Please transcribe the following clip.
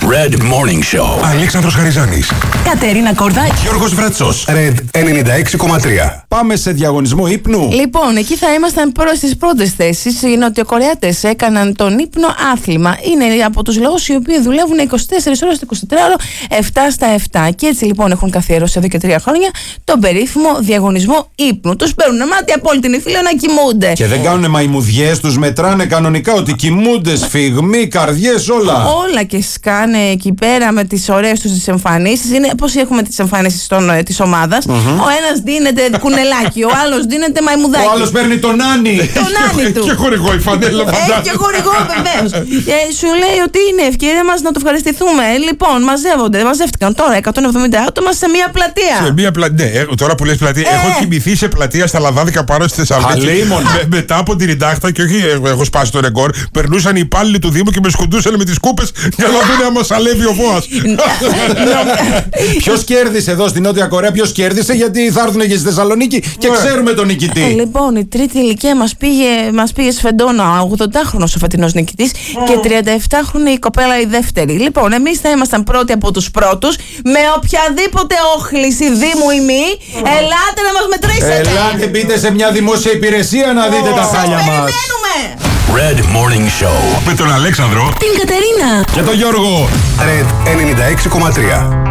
Red Morning Show. Αλέξανδρος Χαριζάνης. Κατερίνα Κορδά. Γιώργος Βρέτσος. Red 96,3. Πάμε σε διαγωνισμό ύπνου. Λοιπόν, εκεί θα ήμασταν στις πρώτες θέσεις. Οι Νοτιοκορεάτες έκαναν τον ύπνο άθλημα. Είναι από τους λαούς οι οποίοι δουλεύουν 24 ώρες το 24ωρο, 7 στα 7. Και έτσι λοιπόν έχουν καθιερώσει εδώ και 3 χρόνια τον περίφημο διαγωνισμό ύπνου. Τους παίρνουν μάτι από όλη την Ιφίλιο να κοιμούνται. Και δεν κάνουν μαϊμουδιές, τους μετράνε κανονικά ότι κοιμούνται, σφιγμοί, καρδιές, όλα. Όλα και σκάνε εκεί πέρα με τις ωραίες τους τις εμφανίσεις. Είναι πώς έχουμε τις εμφανίσεις της ομάδας. Ο ένας δίνεται κουνελάκι, ο άλλος δίνεται μαϊμουδάκι. Ο άλλος παίρνει τον Άννη. Τον Άννη του. Και χορηγό η φανέλα, φαντάζομαι. Και χορηγό, βεβαίως. Σου λέει ότι είναι ευκαιρία μας να το ευχαριστηθούμε. Λοιπόν, μαζεύτηκαν τώρα 170 άτομα σε μια πλατεία. Σε μία πλατεία. Ναι, τώρα που λες πλατεία, έχω κοιμηθεί σε πλατεία στα Λαδάδικα πάνω στη Θεσσαλονίκη. Μετά από την Ιντάχτα, και όχι έχω σπάσει το ρεκόρ, περνούσαν οι υπάλληλοι του Δήμου και με σκουντούσαν με τις κούπες για να δουν άμα σαλεύει ο Βόας. Ποιος κέρδισε εδώ στην Νότια Κορέα, ποιος κέρδισε, γιατί θα έρθουν και στη Θεσσαλονίκη και ξέρουμε τον νικητή. Λοιπόν, η τρίτη ηλικία μας πήγε σφεντόνα, 80χρονος ο φετινός νικητής και 37χρονη η κοπέλα η δεύτερη. Λοιπόν, εμείς θα ήμασταν πρώτοι από τους πρώτους με οποιαδήποτε όχληση Δήμου ή μη. Ελάτε να μας μετρήσετε. Ελάτε, μπείτε σε μια δημόσια υπηρεσία να δείτε τα χάλια μας. Περιμένουμε. Red Morning Show. Με τον Αλέξανδρο Την Κατερίνα και τον Γιώργο. Red 96,3.